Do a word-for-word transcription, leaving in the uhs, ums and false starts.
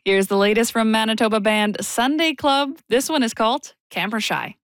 Here's the latest from Manitoba band Sunday Club. This one is called Camera Shy.